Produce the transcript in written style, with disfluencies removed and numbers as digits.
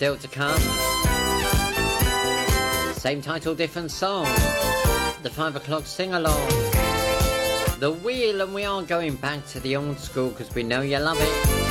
still to come. Same title, different song. The 5 o'clock sing-along. The wheel, and we are going back to the old school because we know you love it.